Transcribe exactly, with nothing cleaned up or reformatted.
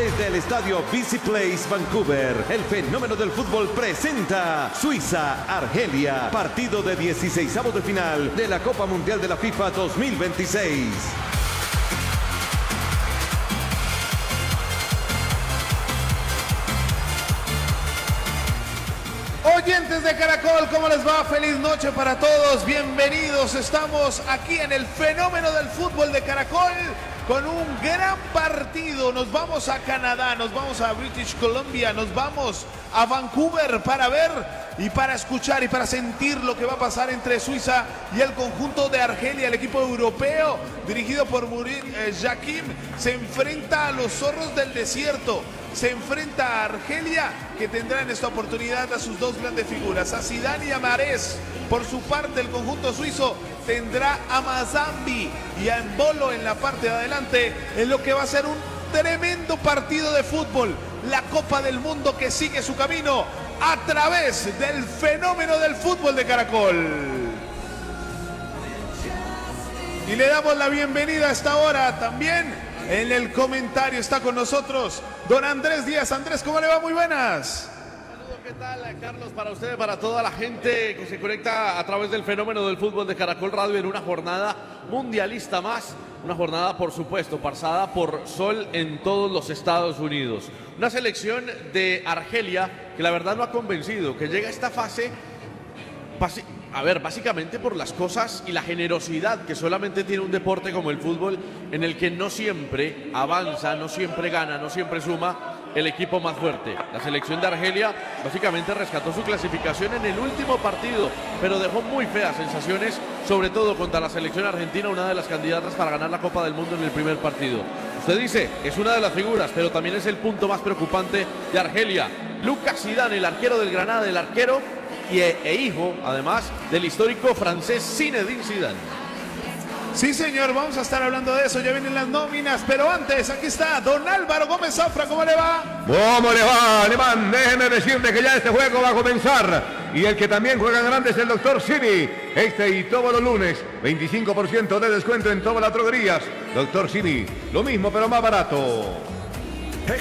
Desde el estadio B C Place Vancouver, el fenómeno del fútbol presenta Suiza-Argelia, partido de dieciseisavos de final de la Copa Mundial de la FIFA dos mil veintiséis. Oyentes de Caracol, ¿cómo les va? Feliz noche para todos, bienvenidos. Estamos aquí en el fenómeno del fútbol de Caracol con un gran partido. Nos vamos a Canadá, nos vamos a British Columbia, nos vamos a Vancouver para ver y para escuchar y para sentir lo que va a pasar entre Suiza y el conjunto de Argelia. El equipo europeo dirigido por Murat Yakin se enfrenta a los zorros del desierto. Se enfrenta a Argelia, que tendrá en esta oportunidad a sus dos grandes figuras, a Zidane y a Mahrez. Por su parte, el conjunto suizo tendrá a Mazambi y a Embolo en la parte de adelante, en lo que va a ser un tremendo partido de fútbol. La Copa del Mundo que sigue su camino a través del fenómeno del fútbol de Caracol. Y le damos la bienvenida a esta hora también. En el comentario está con nosotros don Andrés Díaz. Andrés, ¿cómo le va? Muy buenas. Saludos, ¿qué tal, Carlos? Para usted, para toda la gente que se conecta a través del fenómeno del fútbol de Caracol Radio en una jornada mundialista más. Una jornada, por supuesto, pasada por sol en todos los Estados Unidos. Una selección de Argelia que la verdad no ha convencido, que llega a esta fase... A ver, básicamente por las cosas y la generosidad que solamente tiene un deporte como el fútbol, en el que no siempre avanza, no siempre gana, no siempre suma el equipo más fuerte. La selección de Argelia básicamente rescató su clasificación en el último partido, pero dejó muy feas sensaciones, sobre todo contra la selección argentina, una de las candidatas para ganar la Copa del Mundo en el primer partido. Usted dice, es una de las figuras, pero también es el punto más preocupante de Argelia. Lucas Zidane, el arquero del Granada, el arquero y e, e hijo, además, del histórico francés Zinedine Zidane. Sí, señor, vamos a estar hablando de eso, ya vienen las nóminas, pero antes, aquí está don Álvaro Gómez Zafra, ¿cómo le va? ¿Cómo le va, Alemán? Déjeme decirle que ya este juego va a comenzar, y el que también juega en grande es el doctor Simi. Este y todos los lunes, veinticinco por ciento de descuento en todas las droguerías. doctor Simi, lo mismo pero más barato.